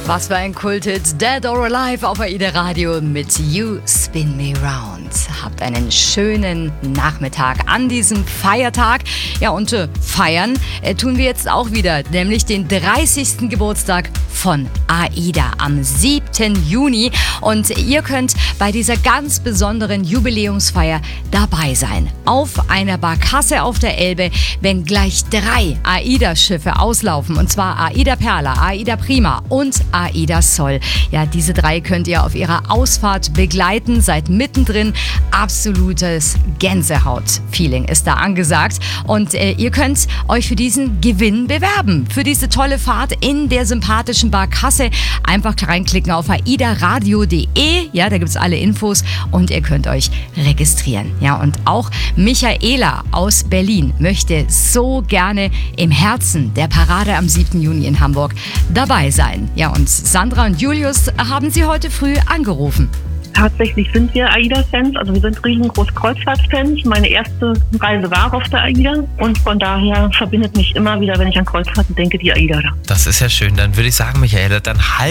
Was für ein Kulthit, Dead or Alive auf AIDA Radio mit You Spin Me Round. Habt einen schönen Nachmittag an diesem Feiertag. Ja, und feiern tun wir jetzt auch wieder, nämlich den 30. Geburtstag von AIDA am 7. Juni. Und ihr könnt bei dieser ganz besonderen Jubiläumsfeier dabei sein. Auf einer Barkasse auf der Elbe, wenn gleich 3 AIDA-Schiffe auslaufen. Und zwar AIDA Perla, AIDA Prima und AIDA Sol. Ja, diese 3 könnt ihr auf ihrer Ausfahrt begleiten. Seid mittendrin. Absolutes Gänsehaut-Feeling ist da angesagt. Und ihr könnt euch für diesen Gewinn bewerben. Für diese tolle Fahrt in der sympathischen Barkasse. Einfach reinklicken auf aidaradio.de. Ja, da gibt es alle Infos und ihr könnt euch registrieren. Ja, und auch Michaela aus Berlin möchte so gerne im Herzen der Parade am 7. Juni in Hamburg dabei sein. Ja, und Sandra und Julius haben sie heute früh angerufen. Tatsächlich sind wir AIDA-Fans, also wir sind riesengroß Kreuzfahrtfans. Meine erste Reise war auf der AIDA und von daher verbindet mich immer wieder, wenn ich an Kreuzfahrten denke, die AIDA da. Das ist ja schön. Dann würde ich sagen, Michaela, dann halt